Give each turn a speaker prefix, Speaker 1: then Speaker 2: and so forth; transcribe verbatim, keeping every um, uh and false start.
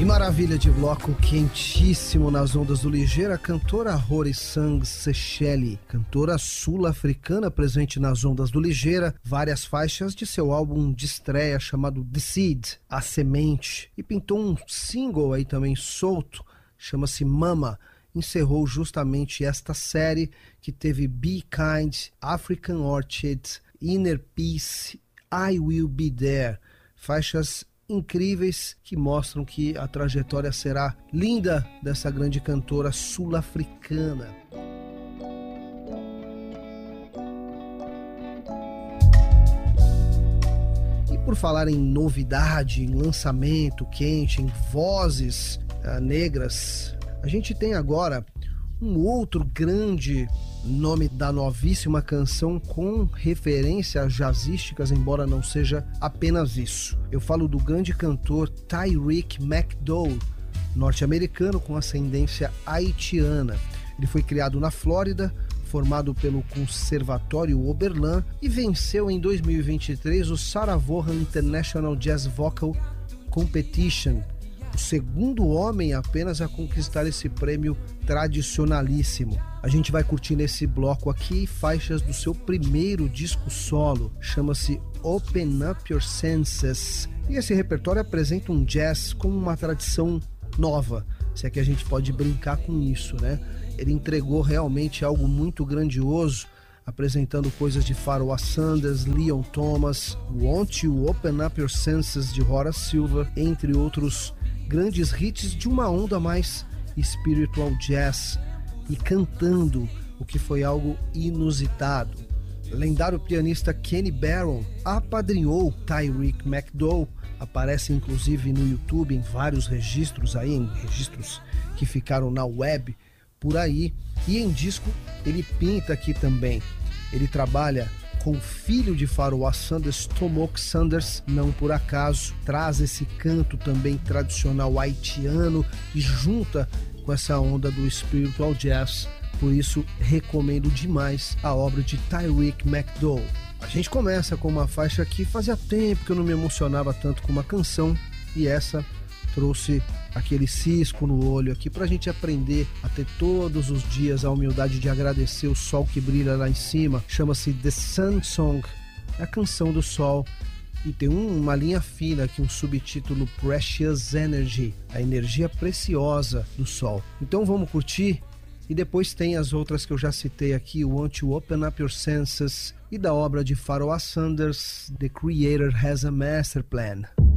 Speaker 1: Que maravilha de bloco quentíssimo nas ondas do Ligeira, a cantora Horisang Secheli, cantora sul-africana presente nas ondas do Ligeira, várias faixas de seu álbum de estreia chamado The Seed, A Semente, e pintou um single aí também solto, chama-se Mama. Encerrou justamente esta série que teve Be Kind, African Orchid, Inner Peace, I Will Be There, faixas incríveis que mostram que a trajetória será linda dessa grande cantora sul-africana. E por falar em novidade, em lançamento quente, em vozes uh, negras, a gente tem agora um outro grande nome da novíssima canção com referências jazzísticas, embora não seja apenas isso. Eu falo do grande cantor Tyreek McDowell, norte-americano com ascendência haitiana. Ele foi criado na Flórida, formado pelo Conservatório Oberlin e venceu em dois mil e vinte e três o Sarah Vaughan International Jazz Vocal Competition, o segundo homem apenas a conquistar esse prêmio tradicionalíssimo. A gente vai curtir nesse bloco aqui faixas do seu primeiro disco solo, chama-se Open Up Your Senses, e esse repertório apresenta um jazz com uma tradição nova, se é que a gente pode brincar com isso, né? Ele entregou realmente algo muito grandioso, apresentando coisas de Pharoah Sanders, Leon Thomas, Want You Open Up Your Senses de Horace Silver, entre outros grandes hits de uma onda mais spiritual jazz, e cantando, o que foi algo inusitado. O lendário pianista Kenny Barron apadrinhou Tyreek McDowell, aparece inclusive no YouTube em vários registros aí, em registros que ficaram na web por aí, e em disco ele pinta aqui também. Ele trabalha com o filho de Pharoah Sanders, Tomoki Sanders, não por acaso, traz esse canto também tradicional haitiano e junta com essa onda do spiritual jazz. Por isso recomendo demais a obra de Tyreek McDowell. A gente começa com uma faixa que fazia tempo que eu não me emocionava tanto com uma canção, e essa trouxe aquele cisco no olho aqui pra gente aprender a ter todos os dias a humildade de agradecer o sol que brilha lá em cima. Chama-se The Sun Song, é a canção do sol, e tem um, uma linha fina aqui, um subtítulo Precious Energy, a energia preciosa do sol. Então vamos curtir, e depois tem as outras que eu já citei aqui, Want to Open Up Your Senses, e da obra de Pharoah Sanders, The Creator Has a Master Plan.